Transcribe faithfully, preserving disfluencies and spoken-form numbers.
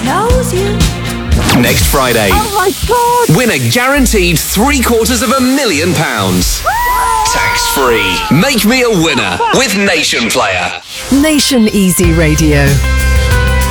knows you. Next Friday. Oh my God. Win a guaranteed three quarters of a million pounds. Tax-free. Make me a winner with Nation Player. Nation Easy Radio.